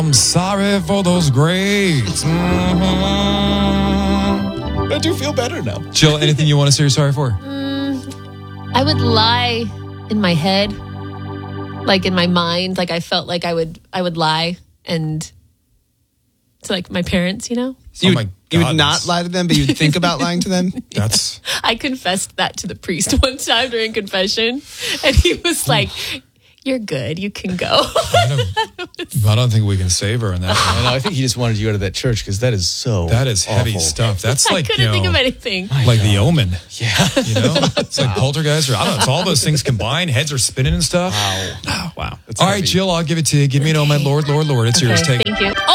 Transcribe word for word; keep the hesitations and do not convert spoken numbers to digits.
I'm sorry for those grades. Mm-hmm. I do feel better now. Jill, anything you want to say you're sorry for? Mm, I would lie in my head, like in my mind. Like I felt like I would, I would lie and to like my parents, you know. So you, oh my God, you would not lie to them, but you'd think about lying to them? That's. I confessed that to the priest one time during confession, and he was like, "You're good. You can go." I don't, I don't think we can save her in that. I, know, I think he just wanted you out of that church because that is so That is heavy awful. stuff. That's like, I couldn't you know, think of anything. like The Omen. Yeah. You know, it's like Poltergeist, or I don't know. It's all those things combined. Heads are spinning and stuff. Wow. Oh, wow. That's All right, heavy. Jill, I'll give it to you. Give me an oh my Lord, Lord, Lord. It's yours. Okay, Take it. thank you.